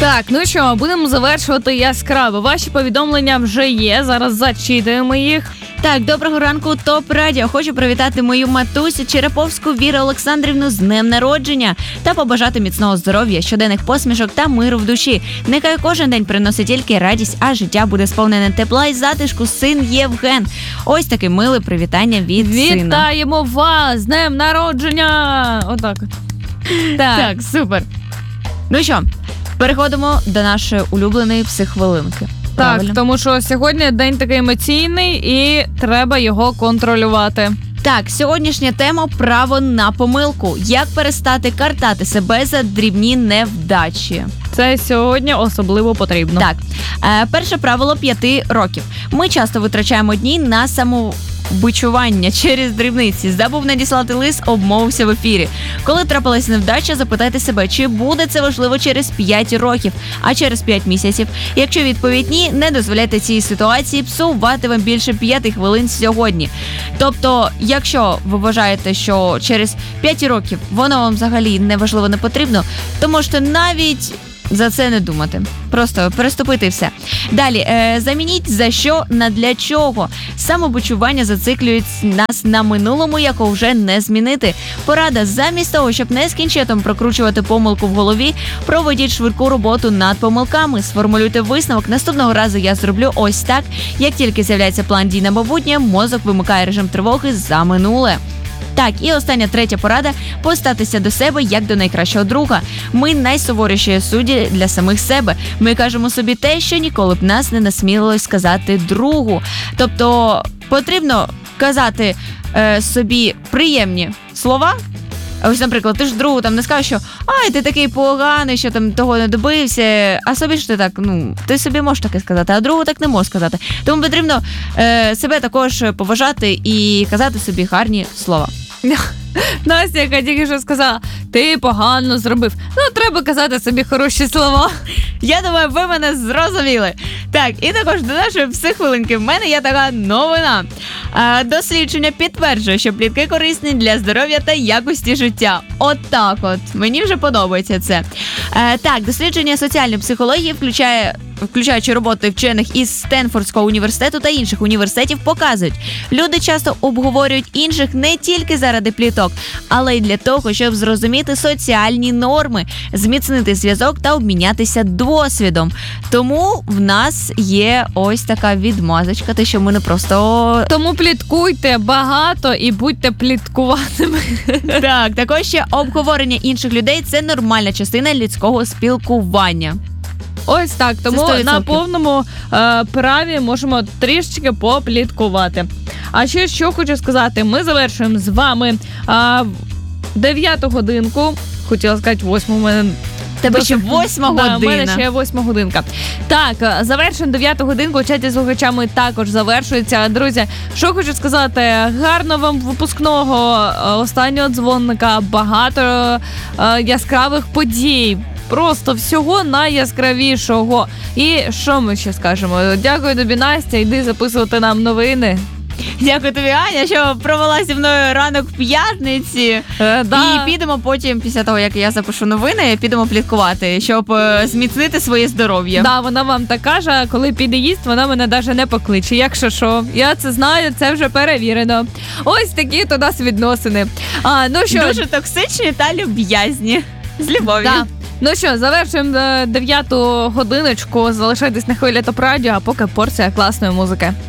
Так, ну що, будемо завершувати яскраво. Ваші повідомлення вже є, зараз зачитуємо їх. Так, доброго ранку, ТОП Радіо. Хочу привітати мою матусю Череповську Віру Олександрівну з днем народження та побажати міцного здоров'я, щоденних посмішок та миру в душі. Нехай кожен день приносить тільки радість, а життя буде сповнене тепла і затишку. Син Євген. Ось таке миле привітання від сина. Вітаємо вас з днем народження! Отак от. Так, супер. Ну що, переходимо до нашої улюбленої психхвилинки. Так, Правильно? тому що сьогодні день такий емоційний і треба його контролювати. Так, сьогоднішня тема – право на помилку. Як перестати картати себе за дрібні невдачі. Це сьогодні особливо потрібно. Так, перше правило 5 років. Ми часто витрачаємо дні на самобичування через дрібниці. Забув надіслати лист, обмовився в ефірі. Коли трапилась невдача, запитайте себе, чи буде це важливо через 5 років, а через 5 місяців. Якщо відповідь ні, не дозволяйте цій ситуації псувати вам більше 5 хвилин сьогодні. Тобто, якщо ви вважаєте, що через 5 років воно вам взагалі не важливо, не потрібно, то можете навіть за це не думати. Просто переступити і все. Далі, замініть за що на для чого. Самобичування зациклюють нас на минулому, якого вже не змінити. Порада: замість того, щоб нескінченно прокручувати помилку в голові, проведіть швидку роботу над помилками. Сформулюйте висновок: наступного разу я зроблю ось так. Як тільки з'являється план дій на майбутнє, мозок вимикає режим тривоги за минуле. Так, і остання, третя порада – поставтеся до себе як до найкращого друга. Ми найсуворіші судді для самих себе. Ми кажемо собі те, що ніколи б нас не насмілилось сказати другу. Тобто потрібно казати собі приємні слова. Ось, наприклад, ти ж другу там не скажеш, що «Ай, ти такий поганий, що там того не добився», а собі ж ти так, ти собі можеш таке сказати, а другу так не можеш сказати. Тому потрібно себе також поважати і казати собі гарні слова. Настя, яка тільки що сказала, ти погано зробив. Треба казати собі хороші слова. Я думаю, ви мене зрозуміли. Так, і також до нашої психхвилинки в мене є така новина. Дослідження підтверджує, що плітки корисні для здоров'я та якості життя. От так от. Мені вже подобається це. Так, дослідження соціальної психології, включаючи роботи вчених із Стенфордського університету та інших університетів, показують, люди часто обговорюють інших не тільки заради пліток, але й для того, щоб зрозуміти соціальні норми, зміцнити зв'язок та обмінятися досвідом. Тому в нас є ось така відмазочка, те, що ми не просто... Тому пліткуйте багато і будьте пліткуватими. Так, також ще обговорення інших людей – це нормальна частина людського спілкування. Ось так, тому на повному праві можемо трішечки попліткувати. А ще що хочу сказати, ми завершуємо з вами 9-ту годинку, хотіла сказати 8-му, Тебе ще 8 година. У мене ще 8 годинка. Так, завершуємо 9-ту годинку. У чаті з слухачами також завершується. Друзі, що хочу сказати, гарно вам випускного, останнього дзвонника, багато яскравих подій. Просто всього найяскравішого. І що ми ще скажемо? Дякую тобі, Настя, йди записувати нам новини. Дякую тобі, Аня, що провела зі мною ранок в п'ятниці. І підемо потім, після того, як я запишу новини, підемо пліткувати, щоб зміцнити своє здоров'я. Да, вона вам так каже, а коли піде їсть, вона мене навіть не покличе. Якщо що, я це знаю, це вже перевірено. Ось такі то нас відносини. Дуже токсичні та люб'язні. З любов'ю. Да. Ну що, завершуємо 9-ту годиночку. Залишайтесь на хвилі ТОП Радіо, а поки порція класної музики.